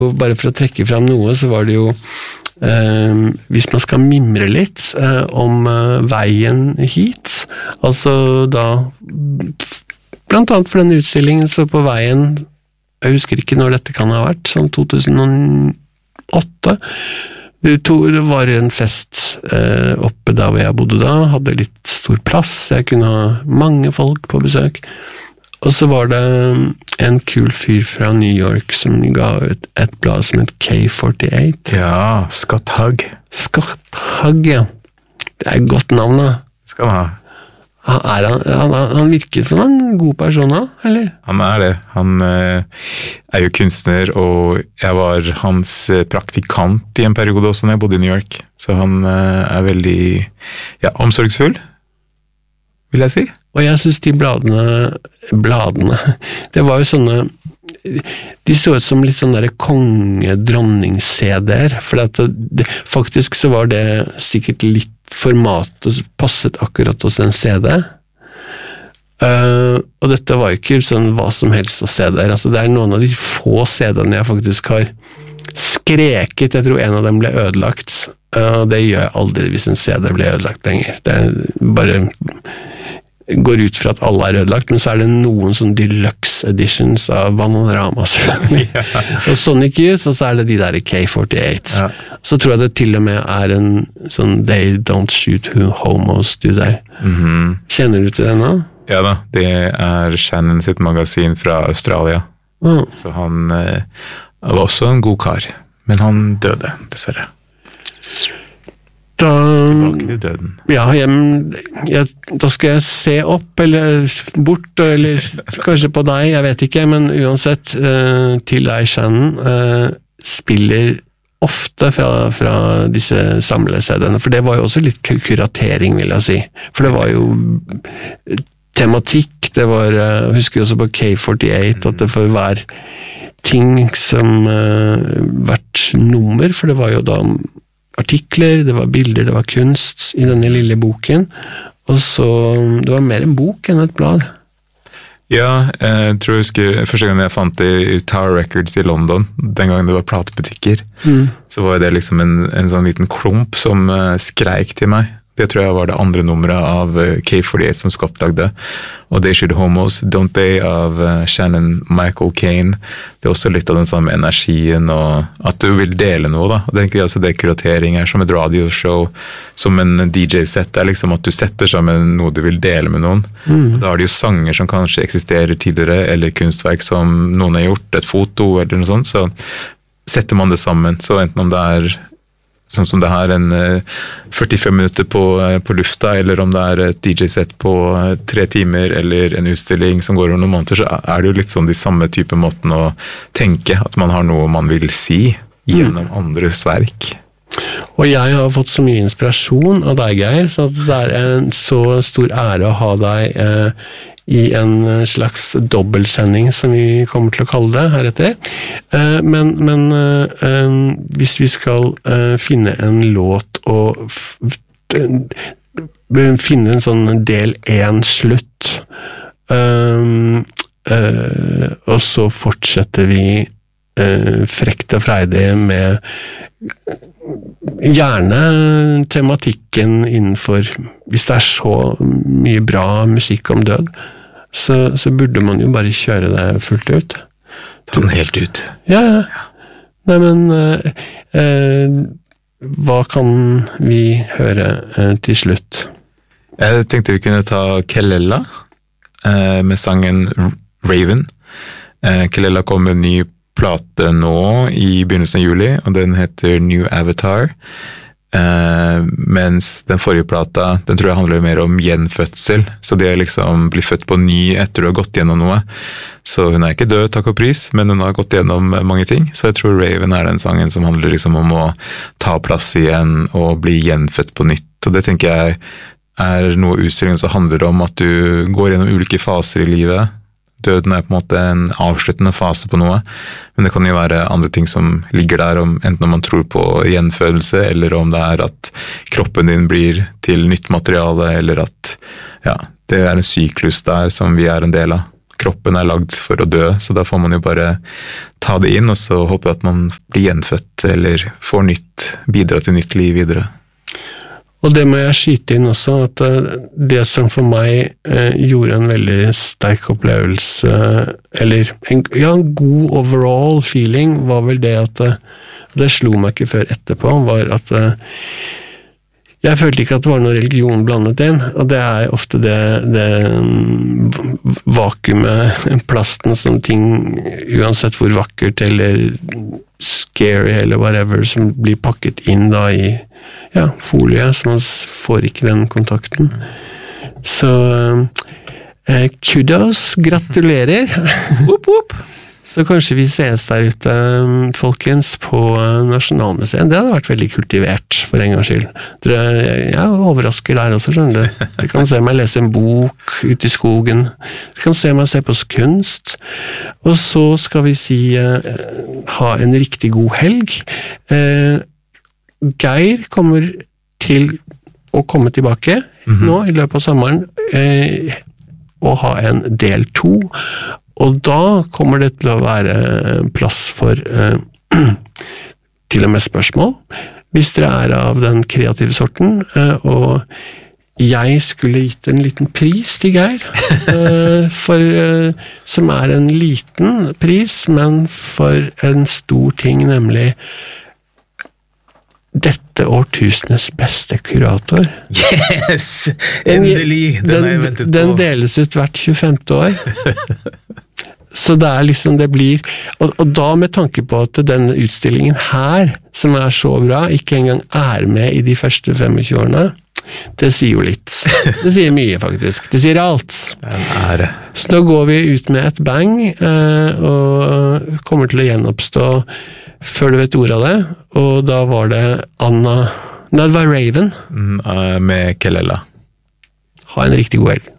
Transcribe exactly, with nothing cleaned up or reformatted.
Og bare for å trekke frem noe, så var det jo eh, hvis man skal mimre litt eh, om eh, veien hit, altså da blant annet for den utstillingen, så på veien, jeg husker ikke når dette kan ha vært, sånn to tusen og åtte, det var en fest eh, oppe der hvor jeg bodde da, hadde litt stor plass, jeg kunne ha mange folk på besøk, og så var det en kul fyr fra New York som ga ut et blad som het K førtiåtte. Ja, Scott Hugg. Scott Hugg, ja. Det er et godt navn, da. Skal han ha. Han, er, han, han virker som en god person, da, eller? Han er det. Han eh, er jo kunstner, og jeg var hans praktikant i en periode også når jeg bodde i New York. Så han eh, er veldig ja, omsorgsfull, vil jeg si. Og jeg synes de bladene, bladene, det var jo sånne, de så ut som litt sånne der konge-dronning-C D-er, for at det, faktisk så var det sikkert litt format og passet akkurat hos en C D. Uh, og dette var jo ikke sånn hva som helst av C D-er, altså det er noen av de få C D-ene jeg faktisk har skreket, jeg tror en av dem ble ødelagt, og uh, det gjør jeg aldri hvis en C D ble ødelagt lenger, det er bare går ut fra at alle er ødelagt, men så er det noen sånn deluxe editions av Bananarama selvfølgelig. Ja. Og Sonic Youth, og så er det de der i K førtiåtte. Ja. Så tror jeg det til og med er en sånn They Don't Shoot Homos du der. Mm-hmm. Kjenner du til det nå? Ja da, det er Shannon sitt magasin fra Australia. Mm. Så han eh, var også en god kar, men han døde, dessverre. Da, tilbake til døden. Ja, jeg, jeg, da skal jeg se opp, eller bort, eller kanskje på deg, jeg vet ikke, men uansett, uh, til deg, Shannon, uh, spiller ofte fra, fra disse samle-C D-ene, for det var jo også litt kuratering, vil jeg si. For det var jo tematikk, det var, uh, husker jeg også på K førtiåtte, at det for hver ting som uh, hvert nummer, for det var jo da artikler, det var bilder, det var kunst i denne lille boken, og så, det var mer en bok enn et blad. Ja, jeg tror jeg husker, første gang jeg fant det i Tower Records i London, den gangen det var platebutikker, mm. så var det liksom en, en sånn liten klump som uh, skreik til meg. Det tror jeg var det andre nummeret av K førtiåtte som Scott lagde. Og They Shoot Homos, Don't They av Shannon Michael Caine. Det er også litt av den samme energien, og at du vil dele noe da. Og det er altså det kuratering er som et radioshow, som en D J-sett er liksom at du setter sammen noe du vil dele med noen. Mm. Da har de jo sanger som kanskje eksisterer tidligere, eller kunstverk som noen har gjort, et foto eller noe sånt, så setter man det sammen. Så enten om det er sånn som det her, en førtifem minutter på, på lufta, eller om det er et D J-sett på tre timer, eller en utstilling som går over noen måneder, så er det jo litt sånn de samme type måten å tenke, at man har noe man vil si gjennom mm. andres verk. Og jeg har fått så mye inspirasjon av deg, Geir, så det er en så stor ære å ha deg eh, i en slags dobbeltsending som vi kommer til å kalle det heretter. Men, men hvis vi skal finne en låt og finne en sånn del én slutt, og så fortsetter vi frekt og freidig med gjerne tematikken innenfor, hvis det er så mye bra musikk om død, så, så burde man jo bare kjøre det fullt ut. Ta den helt ut. Ja, ja. Nei, men eh, eh, hva kan vi høre eh, til slutt? Jeg tenkte vi kunne ta Kelela eh, med sangen Raven. Eh, Kelela kom med en ny plate nå i begynnelsen av juli, og den heter New Avatar. Uh, mens den forrige plata, den tror jeg handler mer om gjenfødsel, så det er liksom bli født på ny etter du har gått gjennom noe. Så hun er ikke død, takk og pris, men hun har gått gjennom mange ting, så jeg tror Raven er den sangen som handler liksom om å ta plass igjen og bli gjenfødt på nytt, og det tenker jeg er noe utstillingen som handler om at du går gjennom ulike faser i livet. Døden er på en måte en avsluttende fase på noe, men det kan jo være andre ting som ligger der, om, enten om man tror på gjenfødelse, eller om det er at kroppen din blir til nytt materiale, eller at ja, det er en syklus der som vi er en del av. kroppen er lagd for å dø, så da får man jo bare ta det inn, og så håpe at man blir gjenfødt, eller får nytt, bidra til nytt liv videre. Og det må jeg skyte inn også, at det som for meg eh, gjorde en veldig sterk opplevelse, eller en, ja, en god overall feeling, var vel det at det slo meg ikke før etterpå, var at jeg følte ikke at det var noe religion blandet inn, og det er ofte det, det vakuumet, plasten som ting, uansett hvor vakkert eller scary eller whatever, som blir pakket inn da i ja, folie, så man får ikke den kontakten. Så eh, kudos, gratulerer! Whoop, whoop. Så kanskje vi ses der ute, folkens, på Nasjonalmuseet. Det hadde vært veldig kultivert, for en gangs skyld. Dere, jeg overrasker der også, skjønner du. Dere kan se meg lese en bok ute i skogen. Dere kan se meg se på kunst. Og så skal vi si eh, ha en riktig god helg. Eh, Geir kommer til å komme tilbake mm-hmm. nå i løpet av sommeren eh, og ha en del to. Og da kommer det til å være plass for eh, til og med spørsmål, hvis dere er av den kreative sorten, eh, og jeg skulle gitt en liten pris til Geir, eh, for, eh, som er en liten pris, men for en stor ting, nemlig dette årtusenes beste kurator. Yes! Endelig! Den, den har jeg ventet på. Den deles ut hvert tjuefemte år. Så det er liksom, det blir, og, og da med tanke på at denne utstillingen her, som er så bra, ikke engang er med i de første tjuefem årene, det sier jo litt. Det sier mye, faktisk. Det sier alt. En ære. Så nå går vi ut med et bang, eh, og kommer til å gjenoppstå før du vet ordet av det, og da var det Anna, nei, det var Raven. Mm, uh, med Kelela. Ha en riktig god helg.